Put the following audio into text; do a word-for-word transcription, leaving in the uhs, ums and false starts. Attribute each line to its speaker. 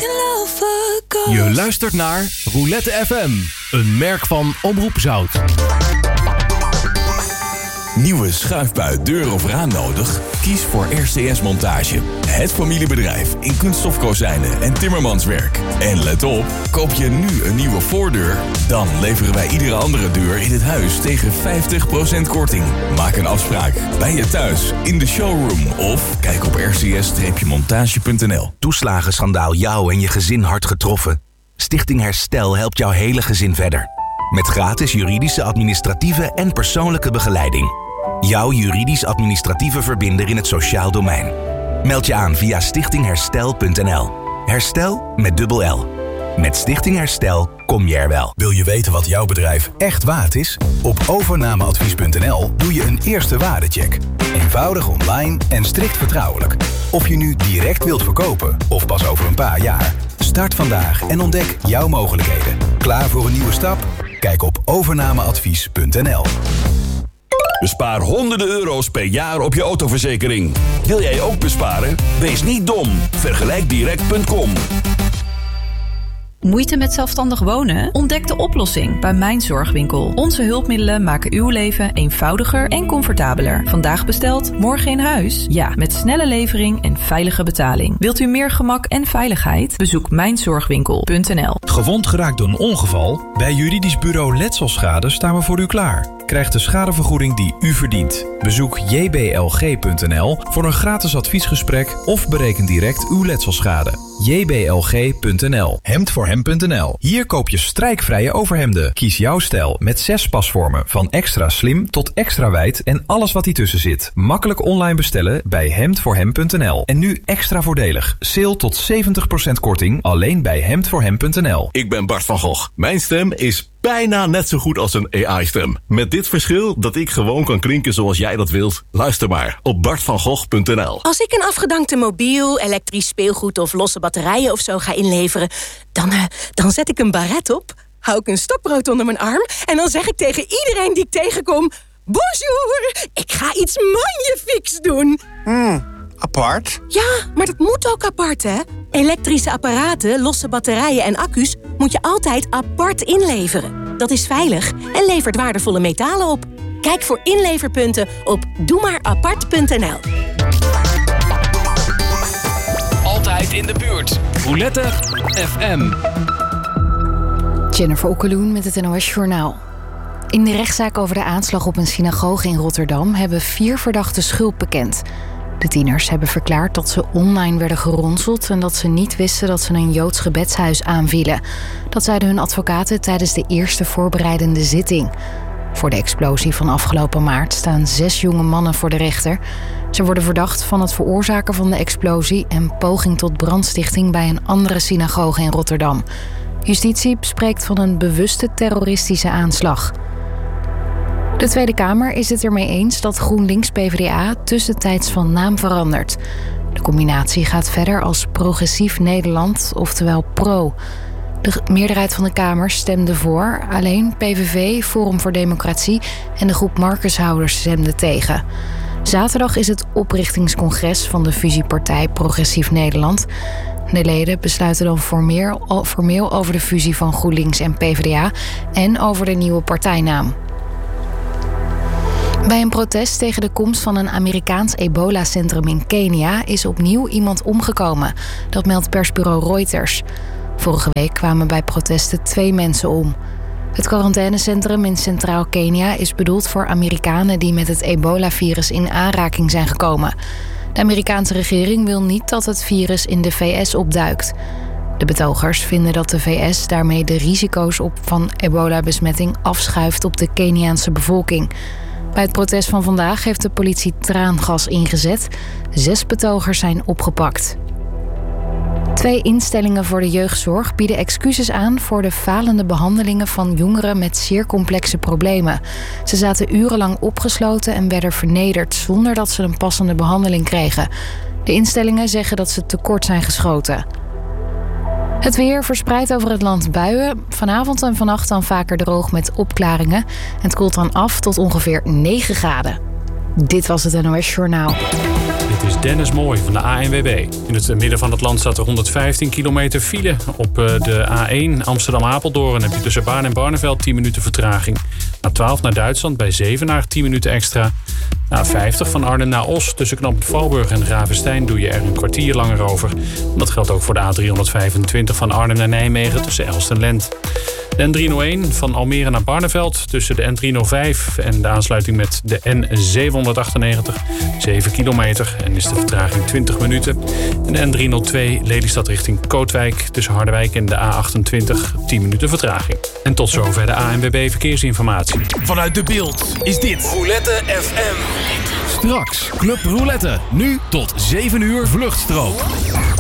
Speaker 1: Je luistert naar Roulette F M, een merk van Omroep Zout.
Speaker 2: Nieuwe schuifbui, deur of raam nodig? Kies voor R C S Montage. Het familiebedrijf in kunststofkozijnen en timmermanswerk. En let op, koop je nu een nieuwe voordeur? Dan leveren wij iedere andere deur in het huis tegen vijftig procent korting. Maak een afspraak bij je thuis, in de showroom of kijk op r c s montage punt n l.
Speaker 3: Toeslagenschandaal jou en je gezin hard getroffen? Stichting Herstel helpt jouw hele gezin verder. Met gratis juridische, administratieve en persoonlijke begeleiding. Jouw juridisch-administratieve verbinder in het sociaal domein. Meld je aan via stichting herstel punt n l. Herstel met dubbel L. Met Stichting Herstel kom je er wel.
Speaker 4: Wil je weten wat jouw bedrijf echt waard is? Op overnameadvies punt n l doe je een eerste waardecheck. Eenvoudig online en strikt vertrouwelijk. Of je nu direct wilt verkopen of pas over een paar jaar. Start vandaag en ontdek jouw mogelijkheden. Klaar voor een nieuwe stap? Kijk op overnameadvies punt n l.
Speaker 5: Bespaar honderden euro's per jaar op je autoverzekering. Wil jij ook besparen? Wees niet dom. vergelijk direct punt com.
Speaker 6: Moeite met zelfstandig wonen? Ontdek de oplossing bij Mijn Zorgwinkel. Onze hulpmiddelen maken uw leven eenvoudiger en comfortabeler. Vandaag besteld, morgen in huis? Ja, met snelle levering en veilige betaling. Wilt u meer gemak en veiligheid? Bezoek mijn zorgwinkel punt n l.
Speaker 7: Gewond geraakt door een ongeval? Bij juridisch bureau Letselschade staan we voor u klaar. Krijg de schadevergoeding die u verdient. Bezoek j b l g punt n l voor een gratis adviesgesprek of bereken direct uw letselschade. j b l g punt n l. hemd voor hem punt n l. Hier koop je strijkvrije overhemden. Kies jouw stijl met zes pasvormen, van extra slim tot extra wijd en alles wat ertussen zit. Makkelijk online bestellen bij hemd voor hem punt n l. En nu extra voordelig. Sale tot zeventig procent korting alleen bij hemd voor hem punt n l.
Speaker 5: Ik ben Bart van Gogh. Mijn stem is bijna net zo goed als een A I-stem. Met dit verschil dat ik gewoon kan klinken zoals jij dat wilt. Luister maar op bart van gogh punt n l.
Speaker 8: Als ik een afgedankte mobiel, elektrisch speelgoed of losse batterijen of zo ga inleveren, dan, uh, dan zet ik een baret op, hou ik een stokbrood onder mijn arm en dan zeg ik tegen iedereen die ik tegenkom: bonjour, ik ga iets magnifieks doen.
Speaker 9: Hmm, apart?
Speaker 8: Ja, maar dat moet ook apart, hè? Elektrische apparaten, losse batterijen en accu's moet je altijd apart inleveren. Dat is veilig en levert waardevolle metalen op. Kijk voor inleverpunten op doe maar apart punt n l.
Speaker 1: Altijd in de buurt. Roulette F M.
Speaker 10: Jennifer Okkeloen met het N O S Journaal. In de rechtszaak over de aanslag op een synagoge in Rotterdam hebben vier verdachten schuld bekend. De tieners hebben verklaard dat ze online werden geronseld en dat ze niet wisten dat ze een Joods gebedshuis aanvielen. Dat zeiden hun advocaten tijdens de eerste voorbereidende zitting. Voor de explosie van afgelopen maart staan zes jonge mannen voor de rechter. Ze worden verdacht van het veroorzaken van de explosie en poging tot brandstichting bij een andere synagoge in Rotterdam. Justitie spreekt van een bewuste terroristische aanslag. De Tweede Kamer is het ermee eens dat GroenLinks-P v d A tussentijds van naam verandert. De combinatie gaat verder als Progressief Nederland, oftewel PRO. De meerderheid van de Kamer stemde voor, alleen P V V, Forum voor Democratie en de groep Marcushouders stemden tegen. Zaterdag is het oprichtingscongres van de fusiepartij Progressief Nederland. De leden besluiten dan formeel, formeel over de fusie van GroenLinks en P v d A en over de nieuwe partijnaam. Bij een protest tegen de komst van een Amerikaans ebola-centrum in Kenia is opnieuw iemand omgekomen. Dat meldt persbureau Reuters. Vorige week kwamen bij protesten twee mensen om. Het quarantainecentrum in Centraal Kenia is bedoeld voor Amerikanen die met het ebola-virus in aanraking zijn gekomen. De Amerikaanse regering wil niet dat het virus in de V S opduikt. De betogers vinden dat de V S daarmee de risico's op van ebola-besmetting afschuift op de Keniaanse bevolking. Bij het protest van vandaag heeft de politie traangas ingezet. Zes betogers zijn opgepakt. Twee instellingen voor de jeugdzorg bieden excuses aan voor de falende behandelingen van jongeren met zeer complexe problemen. Ze zaten urenlang opgesloten en werden vernederd zonder dat ze een passende behandeling kregen. De instellingen zeggen dat ze tekort zijn geschoten. Het weer verspreidt over het land buien. Vanavond en vannacht dan vaker droog met opklaringen. Het koelt dan af tot ongeveer negen graden. Dit was het N O S Journaal.
Speaker 1: Dit
Speaker 11: Dit is Dennis Mooij van de A N W B. In het midden van het land staat er honderdvijftien kilometer file. Op de A één Amsterdam-Apeldoorn heb je tussen Baarn en Barneveld tien minuten vertraging. A twaalf naar Duitsland bij Zevenaar tien minuten extra. A vijftig van Arnhem naar Os tussen knooppunt Valburg en Ravenstein doe je er een kwartier langer over. Dat geldt ook voor de A driehonderdvijfentwintig van Arnhem naar Nijmegen tussen Elst en Lent. De N driehonderdéén van Almere naar Barneveld tussen de N driehonderdvijf en de aansluiting met de N zevenhonderdachtennegentig. zeven kilometer en is de vertraging twintig minuten. En de N driehonderdtwee Lelystad richting Kootwijk tussen Harderwijk en de A achtentwintig. tien minuten vertraging. En tot zover de A N W B Verkeersinformatie.
Speaker 1: Vanuit De Beeld is dit Roulette F M. Straks Club Roulette. Nu tot zeven uur vluchtstrook.